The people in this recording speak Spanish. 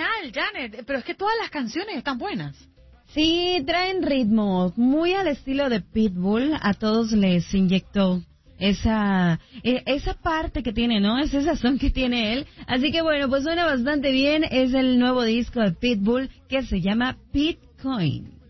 genial, Janet. Pero es que todas las canciones están buenas. Sí, traen ritmo, muy al estilo de Pitbull. A todos les inyectó esa parte que tiene, ¿no? Ese sazón que tiene él. Así que bueno, pues suena bastante bien. Es el nuevo disco de Pitbull que se llama Bitcoin.